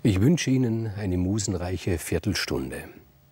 Ich wünsche Ihnen eine musenreiche Viertelstunde.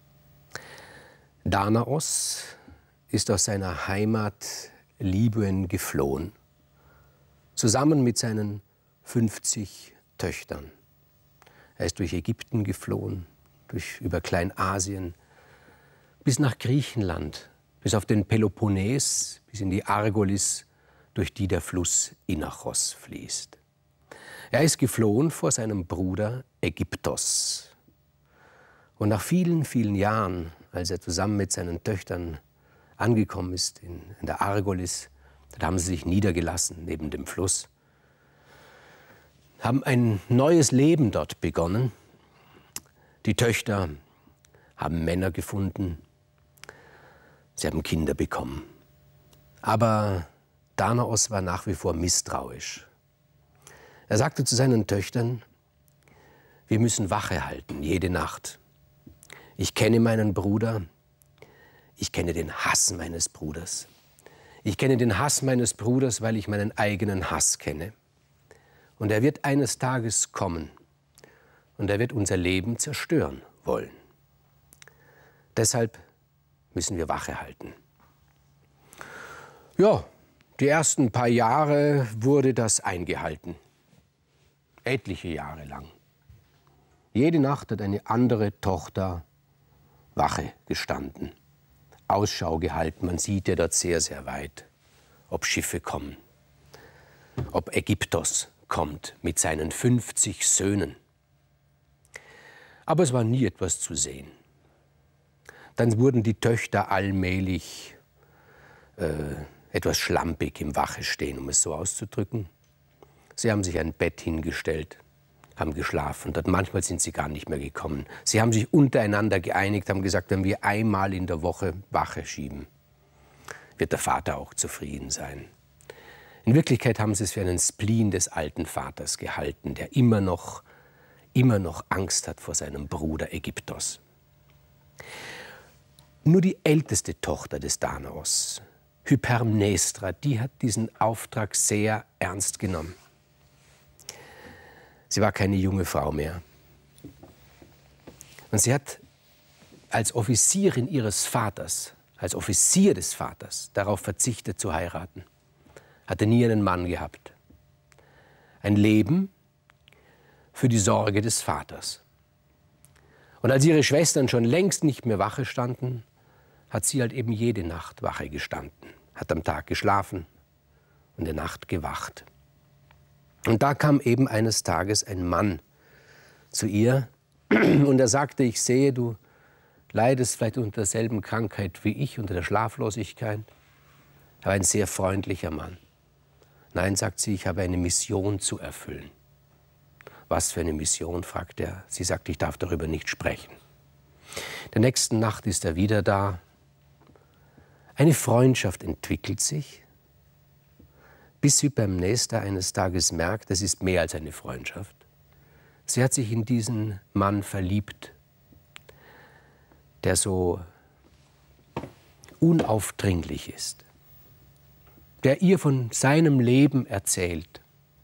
Danaos ist aus seiner Heimat Libyen geflohen, zusammen mit seinen 50 Töchtern. Er ist durch Ägypten geflohen, über Kleinasien, bis nach Griechenland, bis auf den Peloponnes, bis in die Argolis, durch die der Fluss Inachos fließt. Er ist geflohen vor seinem Bruder Ägyptos. Und nach vielen, vielen Jahren, als er zusammen mit seinen Töchtern angekommen ist in der Argolis, da haben sie sich niedergelassen neben dem Fluss, haben ein neues Leben dort begonnen. Die Töchter haben Männer gefunden, sie haben Kinder bekommen. Aber Danaos war nach wie vor misstrauisch. Er sagte zu seinen Töchtern: Wir müssen Wache halten, jede Nacht. Ich kenne meinen Bruder, ich kenne den Hass meines Bruders. Ich kenne den Hass meines Bruders, weil ich meinen eigenen Hass kenne. Und er wird eines Tages kommen und er wird unser Leben zerstören wollen. Deshalb müssen wir Wache halten. Ja, die ersten paar Jahre wurde das eingehalten. Etliche Jahre lang. Jede Nacht hat eine andere Tochter Wache gestanden, Ausschau gehalten. Man sieht ja dort sehr, sehr weit, ob Schiffe kommen, ob Ägyptos kommt mit seinen 50 Söhnen. Aber es war nie etwas zu sehen. Dann wurden die Töchter allmählich etwas schlampig im Wache stehen, um es so auszudrücken. Sie haben sich ein Bett hingestellt, haben geschlafen. Dort manchmal sind sie gar nicht mehr gekommen. Sie haben sich untereinander geeinigt, haben gesagt, wenn wir einmal in der Woche Wache schieben, wird der Vater auch zufrieden sein. In Wirklichkeit haben sie es für einen Spleen des alten Vaters gehalten, der immer noch Angst hat vor seinem Bruder Ägyptos. Nur die älteste Tochter des Danaos, Hypermnestra, die hat diesen Auftrag sehr ernst genommen. Sie war keine junge Frau mehr. Und sie hat als Offizierin ihres Vaters, als Offizier des Vaters, darauf verzichtet zu heiraten. Hatte nie einen Mann gehabt. Ein Leben für die Sorge des Vaters. Und als ihre Schwestern schon längst nicht mehr Wache standen, hat sie halt eben jede Nacht Wache gestanden, hat am Tag geschlafen und in der Nacht gewacht. Und da kam eben eines Tages ein Mann zu ihr und er sagte: Ich sehe, du leidest vielleicht unter derselben Krankheit wie ich, unter der Schlaflosigkeit. Er war ein sehr freundlicher Mann. Nein, sagt sie, ich habe eine Mission zu erfüllen. Was für eine Mission, fragt er. Sie sagt, ich darf darüber nicht sprechen. Der nächsten Nacht ist er wieder da. Eine Freundschaft entwickelt sich, bis Hypermnestra eines Tages merkt, es ist mehr als eine Freundschaft. Sie hat sich in diesen Mann verliebt, der so unaufdringlich ist, der ihr von seinem Leben erzählt.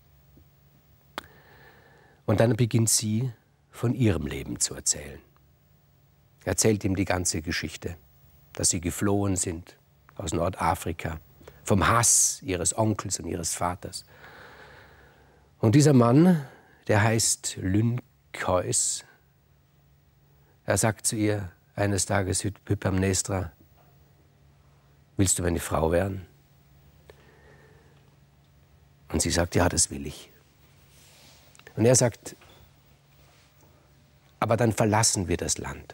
Und dann beginnt sie, von ihrem Leben zu erzählen. Er erzählt ihm die ganze Geschichte, dass sie geflohen sind aus Nordafrika, vom Hass ihres Onkels und ihres Vaters. Und dieser Mann, der heißt Lynkeus, er sagt zu ihr eines Tages, Hypermnestra, willst du meine Frau werden? Und sie sagt, ja, das will ich. Und er sagt, aber dann verlassen wir das Land.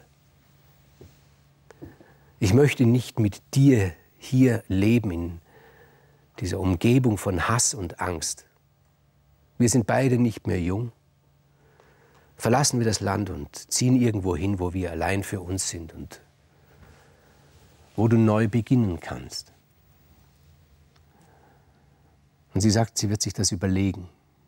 Ich möchte nicht mit dir hier leben in dieser Umgebung von Hass und Angst. Wir sind beide nicht mehr jung. Verlassen wir das Land und ziehen irgendwo hin, wo wir allein für uns sind und wo du neu beginnen kannst. Und sie sagt, sie wird sich das überlegen.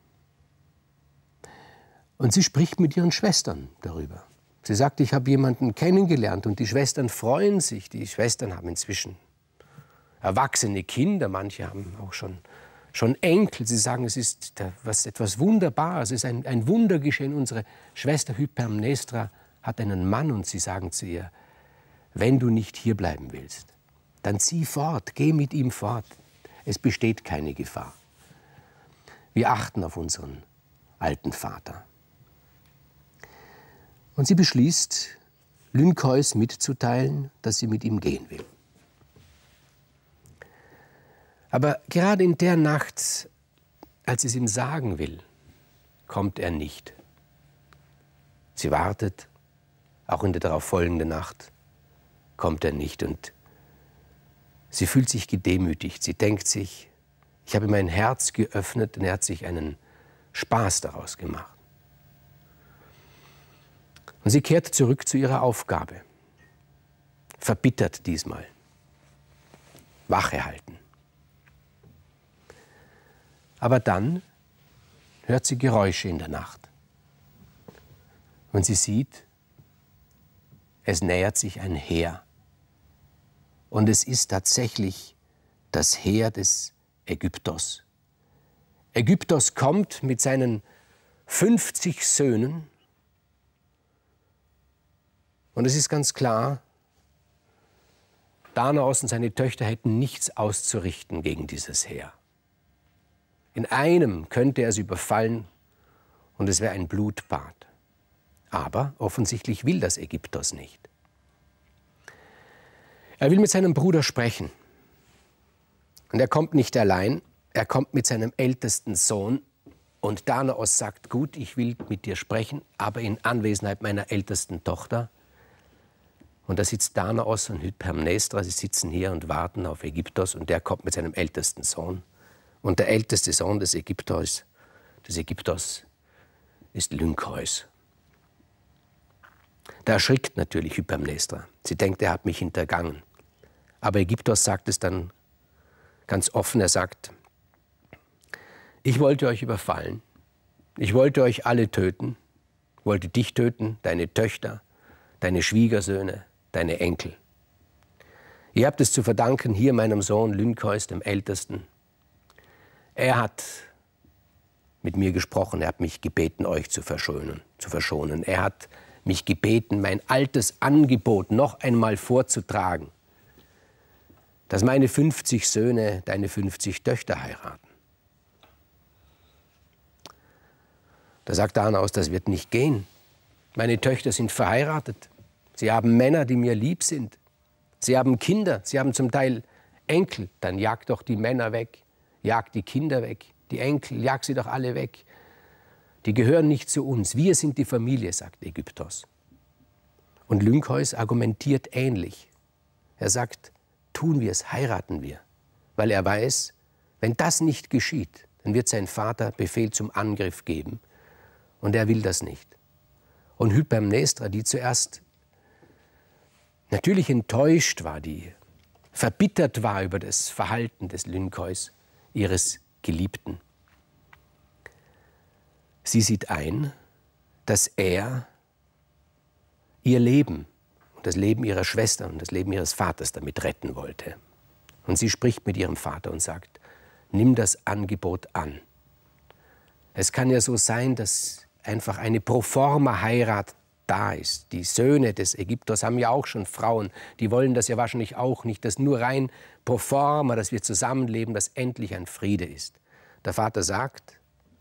Und sie spricht mit ihren Schwestern darüber. Sie sagt, ich habe jemanden kennengelernt und die Schwestern freuen sich. Die Schwestern haben inzwischen erwachsene Kinder, manche haben auch schon schon Enkel. Sie sagen, es ist etwas Wunderbares, es ist ein Wunder geschehen. Unsere Schwester Hypermnestra hat einen Mann und sie sagen zu ihr, wenn du nicht hier bleiben willst, dann zieh fort, geh mit ihm fort. Es besteht keine Gefahr. Wir achten auf unseren alten Vater. Und sie beschließt, Lynceus mitzuteilen, dass sie mit ihm gehen will. Aber gerade in der Nacht, als sie es ihm sagen will, kommt er nicht. Sie wartet, auch in der darauf folgenden Nacht kommt er nicht. Und sie fühlt sich gedemütigt. Sie denkt sich, ich habe mein Herz geöffnet und er hat sich einen Spaß daraus gemacht. Und sie kehrt zurück zu ihrer Aufgabe. Verbittert diesmal. Wache halten. Aber dann hört sie Geräusche in der Nacht. Und sie sieht, es nähert sich ein Heer. Und es ist tatsächlich das Heer des Ägyptos. Ägyptos kommt mit seinen 50 Söhnen. Und es ist ganz klar, Danaos und seine Töchter hätten nichts auszurichten gegen dieses Heer. In einem könnte er sie überfallen und es wäre ein Blutbad. Aber offensichtlich will das Ägyptos nicht. Er will mit seinem Bruder sprechen. Und er kommt nicht allein, er kommt mit seinem ältesten Sohn. Und Danaos sagt, gut, ich will mit dir sprechen, aber in Anwesenheit meiner ältesten Tochter. Und da sitzt Danaos und Hypermnestra, sie sitzen hier und warten auf Ägyptos und der kommt mit seinem ältesten Sohn. Und der älteste Sohn des Ägyptos ist Lynceus. Da erschrickt natürlich Hypermnestra. Sie denkt, er hat mich hintergangen. Aber Ägyptos sagt es dann ganz offen, er sagt, ich wollte euch überfallen, ich wollte euch alle töten, wollte dich töten, deine Töchter, deine Schwiegersöhne, deine Enkel. Ihr habt es zu verdanken hier meinem Sohn Lynceus, dem Ältesten. Er hat mit mir gesprochen, er hat mich gebeten, euch zu verschonen. Er hat mich gebeten, mein altes Angebot noch einmal vorzutragen, dass meine 50 Söhne deine 50 Töchter heiraten. Da sagt Danaos, das wird nicht gehen. Meine Töchter sind verheiratet. Sie haben Männer, die mir lieb sind. Sie haben Kinder, sie haben zum Teil Enkel. Dann jagt doch die Männer weg, jagt die Kinder weg, die Enkel, jagt sie doch alle weg. Die gehören nicht zu uns. Wir sind die Familie, sagt Ägyptos. Und Lynceus argumentiert ähnlich. Er sagt, tun wir es, heiraten wir. Weil er weiß, wenn das nicht geschieht, dann wird sein Vater Befehl zum Angriff geben. Und er will das nicht. Und Hypermnestra, die zuerst natürlich enttäuscht war, die verbittert war über das Verhalten des Lynceus, ihres Geliebten. Sie sieht ein, dass er ihr Leben und das Leben ihrer Schwester und das Leben ihres Vaters damit retten wollte. Und sie spricht mit ihrem Vater und sagt, nimm das Angebot an. Es kann ja so sein, dass einfach eine Proforma-Heirat da ist. Die Söhne des Ägyptos haben ja auch schon Frauen, die wollen das ja wahrscheinlich auch nicht, dass nur rein proforma, dass wir zusammenleben, dass endlich ein Friede ist. Der Vater sagt,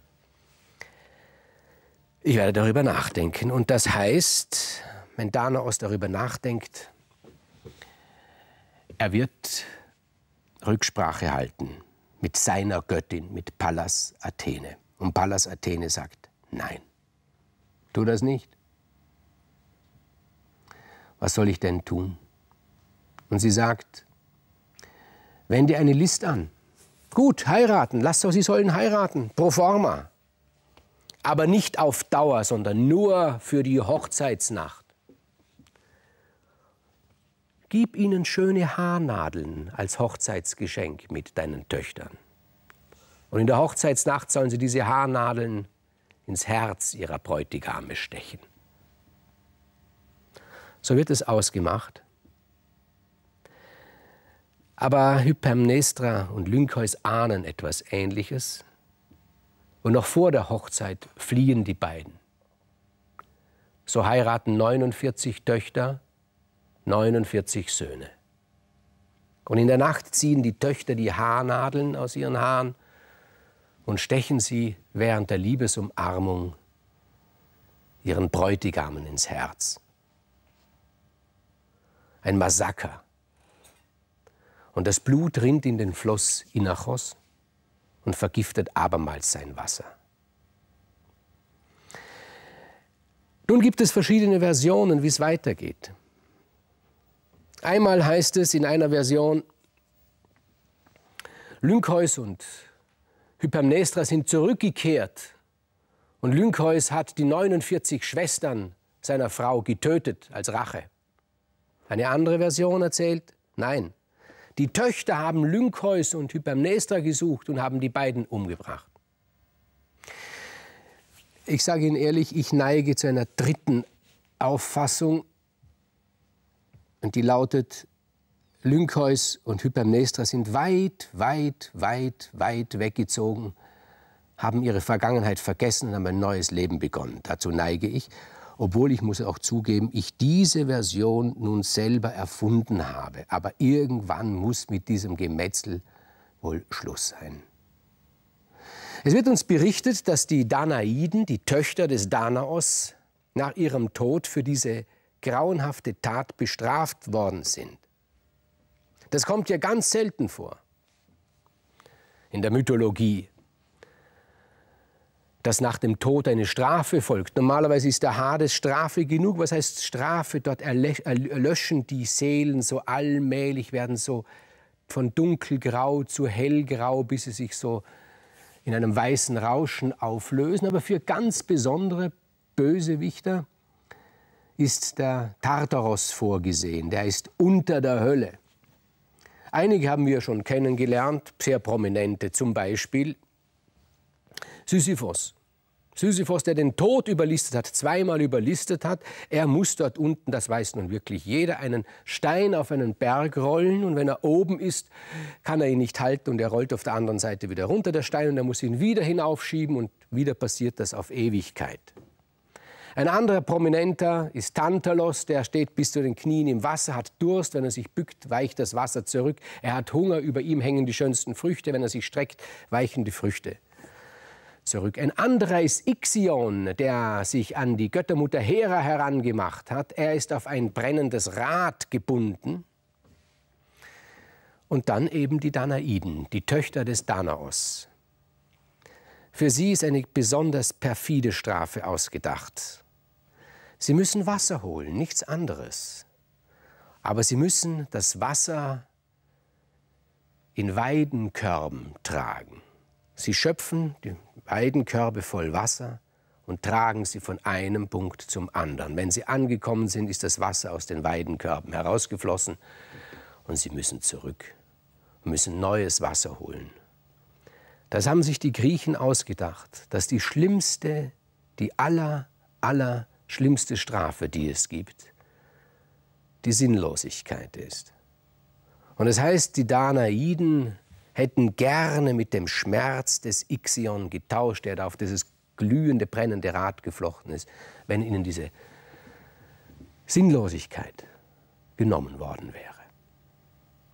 ich werde darüber nachdenken. Und das heißt, wenn Danaos darüber nachdenkt, er wird Rücksprache halten mit seiner Göttin, mit Pallas Athene. Und Pallas Athene sagt, nein, tu das nicht. Was soll ich denn tun? Und sie sagt, wende eine List an. Gut, heiraten, sie sollen heiraten, pro forma. Aber nicht auf Dauer, sondern nur für die Hochzeitsnacht. Gib ihnen schöne Haarnadeln als Hochzeitsgeschenk mit deinen Töchtern. Und in der Hochzeitsnacht sollen sie diese Haarnadeln ins Herz ihrer Bräutigame stechen. So wird es ausgemacht. Aber Hypermnestra und Lynkeus ahnen etwas Ähnliches. Und noch vor der Hochzeit fliehen die beiden. So heiraten 49 Töchter, 49 Söhne. Und in der Nacht ziehen die Töchter die Haarnadeln aus ihren Haaren und stechen sie während der Liebesumarmung ihren Bräutigamen ins Herz. Ein Massaker. Und das Blut rinnt in den Fluss Inachos und vergiftet abermals sein Wasser. Nun gibt es verschiedene Versionen, wie es weitergeht. Einmal heißt es in einer Version, Lynkeus und Hypermnestra sind zurückgekehrt und Lynkeus hat die 49 Schwestern seiner Frau getötet als Rache. Eine andere Version erzählt, nein, die Töchter haben Lynkeus und Hypermnestra gesucht und haben die beiden umgebracht. Ich sage Ihnen ehrlich, ich neige zu einer dritten Auffassung, und die lautet, Lynkeus und Hypermnestra sind weit weggezogen, haben ihre Vergangenheit vergessen und haben ein neues Leben begonnen. Dazu neige ich, obwohl ich muss auch zugeben, ich diese Version nun selber erfunden habe. Aber irgendwann muss mit diesem Gemetzel wohl Schluss sein. Es wird uns berichtet, dass die Danaiden, die Töchter des Danaos, nach ihrem Tod für diese grauenhafte Tat bestraft worden sind. Das kommt ja ganz selten vor in der Mythologie, dass nach dem Tod eine Strafe folgt. Normalerweise ist der Hades Strafe genug. Was heißt Strafe? Dort erlöschen die Seelen so allmählich, werden so von dunkelgrau zu hellgrau, bis sie sich so in einem weißen Rauschen auflösen. Aber für ganz besondere Bösewichter ist der Tartaros vorgesehen. Der ist unter der Hölle. Einige haben wir schon kennengelernt, sehr prominente, zum Beispiel Sisyphos. Sisyphos, der den Tod überlistet hat, zweimal überlistet hat, er muss dort unten, das weiß nun wirklich jeder, einen Stein auf einen Berg rollen und wenn er oben ist, kann er ihn nicht halten und er rollt auf der anderen Seite wieder runter, der Stein, und er muss ihn wieder hinaufschieben und wieder passiert das auf Ewigkeit. Ein anderer Prominenter ist Tantalos, der steht bis zu den Knien im Wasser, hat Durst, wenn er sich bückt, weicht das Wasser zurück, er hat Hunger, über ihm hängen die schönsten Früchte, wenn er sich streckt, weichen die Früchte zurück. Ein anderer ist Ixion, der sich an die Göttermutter Hera herangemacht hat. Er ist auf ein brennendes Rad gebunden. Und dann eben die Danaiden, die Töchter des Danaos. Für sie ist eine besonders perfide Strafe ausgedacht. Sie müssen Wasser holen, nichts anderes. Aber sie müssen das Wasser in Weidenkörben tragen. Sie schöpfen die Weidenkörbe voll Wasser und tragen sie von einem Punkt zum anderen. Wenn sie angekommen sind, ist das Wasser aus den Weidenkörben herausgeflossen und sie müssen zurück und müssen neues Wasser holen. Das haben sich die Griechen ausgedacht, dass die schlimmste, die schlimmste Strafe, die es gibt, die Sinnlosigkeit ist. Und das heißt, die Danaiden hätten gerne mit dem Schmerz des Ixion getauscht, der da auf dieses glühende, brennende Rad geflochten ist, wenn ihnen diese Sinnlosigkeit genommen worden wäre.